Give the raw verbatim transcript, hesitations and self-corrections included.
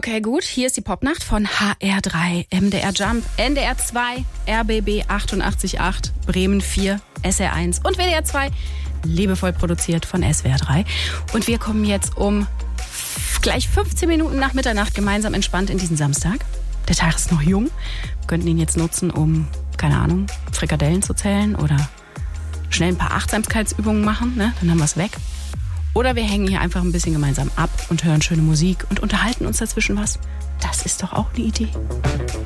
Okay, gut. Hier ist die Popnacht von H R drei, M D R Jump, N D R zwei, R B B achtundachtzig Komma acht, Bremen vier, S R eins und W D R zwei. Liebevoll produziert von S W R drei. Und wir kommen jetzt um gleich fünfzehn Minuten nach Mitternacht gemeinsam entspannt in diesen Samstag. Der Tag ist noch jung. Wir könnten ihn jetzt nutzen, um, keine Ahnung, Frikadellen zu zählen oder schnell ein paar Achtsamkeitsübungen machen, ne? Dann haben wir es weg. Oder wir hängen hier einfach ein bisschen gemeinsam ab und hören schöne Musik und unterhalten uns dazwischen was. Das ist doch auch eine Idee.